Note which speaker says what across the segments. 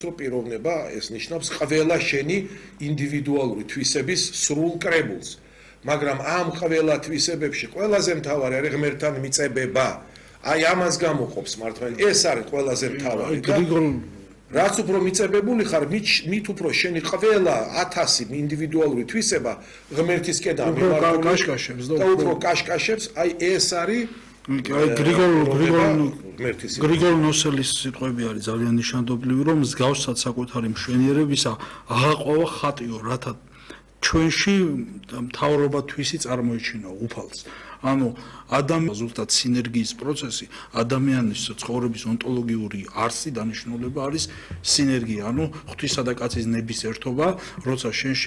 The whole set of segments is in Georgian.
Speaker 1: პიროვნება ეს ნიშნავს ყველა შენი ინდივიდუალური თვისების სრულ კრებულს. მაგრამ ამ ყველა თვისებებში ყველაზე მთავარი არის ღმერთთან მიწებება. აი ამას გამოყოფს მართლა. ეს არის ყველაზე მთავარი და რაც უფრო მიწებებული ხარ, მით უფრო შენი ყველა 1000 ინდივიდუალური თვისება ღმერთისკენ
Speaker 2: ამიმართულებს
Speaker 1: და უფრო კაშკაშებს, აი ეს არის
Speaker 2: გრიგოლ ნოსელის სიტყვები არის ძალიან ნიშანდობლივი, რომ მსგავსად საკუთარი მშვენიერებისა აღაყვავა ხატიო, რათა ჩვენში მთავრობა თვისი წარმოიჩინო უფალს. ანუ ადამიანის ზუსტად სინერგიის პროცესი, ადამიანის ცხოვრების ონტოლოგიური არსი დანიშნულება არის სინერგია, ანუ ღვთისა და კაცის ნების ერთობა, როცა შენში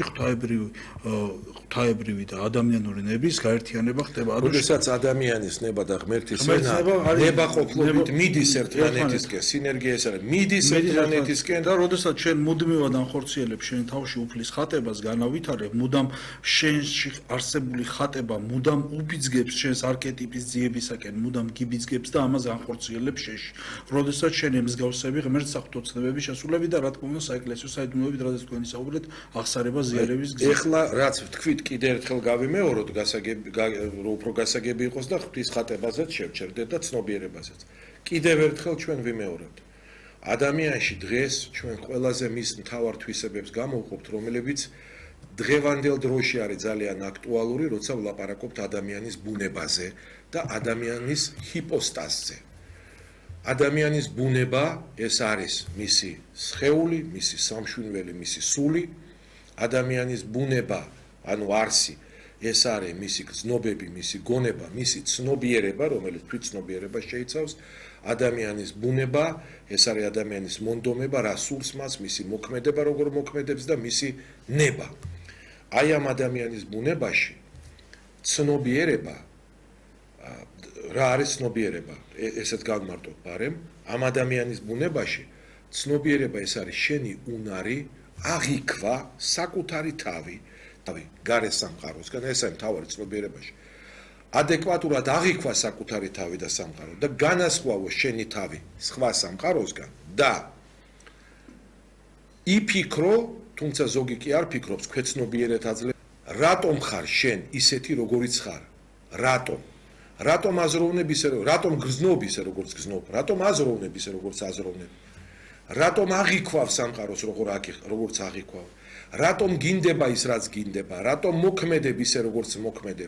Speaker 2: ღვთაებრივი და ადამიანური ნების გაერთიანება ხდება.
Speaker 1: როდესაც ადამიანის ნება და ღმერთის ნება ყოფილობით მიდის ერთმანეთისკენ, სინერგია ეს არის, მიდის ერთმანეთისკენ
Speaker 2: და როდესაც შენ მუდმივად ანხორციელებ შენ თავში უფლის ხატებას, განავითარებ, მუდამ შენში არსებული ხატება მუდამ უბიძგებს შენს არქეტიპის ძიებისაკენ, მუდამ გიბიძგებს და ამას განხორციელებს შენში. როდესაც შენ ემსგავსები ღმერთს საღვთო ცნებების შესრულებით და რა თქმა უნდა საეკლესიო საიდუმლოებით, რადგან თქვენი საუბრეთ აღსარება ზიარების გზით.
Speaker 1: ეხლა რაც თქვით კიდე ერთხელ გავიმეოროთ, უფრო გასაგები იყოს და ღვთის ხატებაზეც შევჩერდეთ და ცნობიერებაზეც. კიდევ ერთხელ ჩვენ ვიმეორებთ. ადამიანში დღეს ჩვენ ყველაზე მის მთავარ თვისებებს გამოვყოფთ, რომლებიც დღევანდელ დროში არის ძალიან აქტუალური, როცა ვლაპარაკობთ ადამიანის ბუნებაზე და ადამიანის ჰიპოსტაზზე. ადამიანის ბუნება ეს არის მისი სხეული, მისი სამშვენველი, მისი სული. ადამიანის ბუნება, ანუ არსი, ეს არის მისი გრძნობები, მისი გონება, მისი ცნობიერება, რომელიც თვითცნობიერება შეიცავს. ადამიანის ბუნება, ეს არის ადამიანის მონდომება, რა სურს მას, მისი მოქმედება, როგორ მოქმედებს და მისი ნება. აი ამ ადამიანის ბუნებაში ცნობიერება რა არის ცნობიერება? ესეთ გავმარტოთ ბარემ. ამ ადამიანის ბუნებაში ცნობიერება ეს არის შენი უნარი აღიქვა საკუთარი თავი გარე სამყაროსგან, ეს არის მთავარი ცნობიერებაში. ადეკვატურად აღიქვა საკუთარი თავი და სამყარო და განასხვავო შენი თავი სხვა სამყაროსგან და იფიქრო, თუმცა ზოგი კი არ ფიქრობს, ქვეცნობიერად აძლევს, რატომ ხარ შენ ისეთი როგორიც ხარ? რატომ? რატომ აზროვნებ ისე, რატომ გრძნობ ისე როგორც გრძნობ? რატომ აზროვნებ ისე როგორც აზროვნებ? რატომ აღიქვავ სამყაროს როგორც აღიქვავ? რატომ გინდება ის რაც გინდება? რატომ მოქმედებ ისე როგორც მოქმედებ?